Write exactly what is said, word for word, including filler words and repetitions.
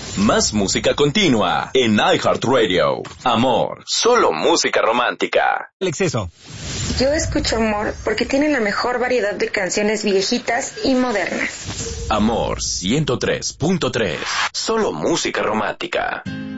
Más música continua en iHeartRadio. Amor, solo música romántica. El exceso. Yo escucho Amor porque tiene la mejor variedad de canciones viejitas y modernas. Amor ciento tres punto tres. Solo música romántica.